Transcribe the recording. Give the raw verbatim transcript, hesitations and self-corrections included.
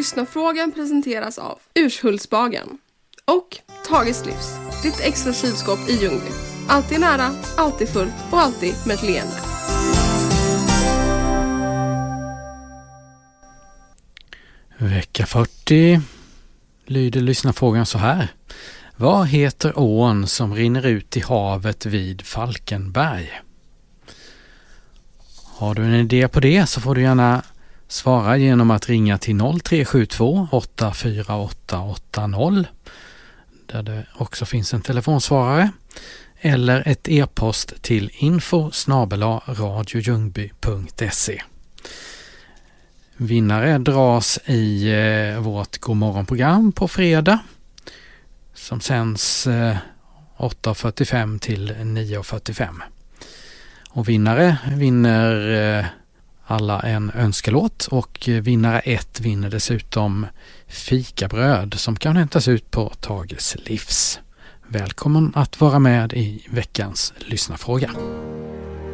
lyssnarfrågan presenteras av Urshultsbagen och Tages Livs, ditt extra kylskåp i Ljungby. Alltid nära, alltid fullt och alltid med ett leende. Vecka fyrtio lyder lyssnarfrågan så här. Vad heter ån som rinner ut i havet vid Falkenberg? Har du en idé på det så får du gärna svara genom att ringa till noll tre sju två åtta fyra åtta åtta noll där det också finns en telefonsvarare eller ett e-post till info snabel-a radiojungby punkt se. Vinnare dras i eh, vårt Godmorgonprogram på fredag som sänds eh, åtta fyrtiofem till nio fyrtiofem. Och vinnare vinner eh, alla en önskelåt och vinnare ett vinner dessutom fikabröd som kan hämtas ut på Tages Livs. Välkommen att vara med i veckans lyssnarfråga.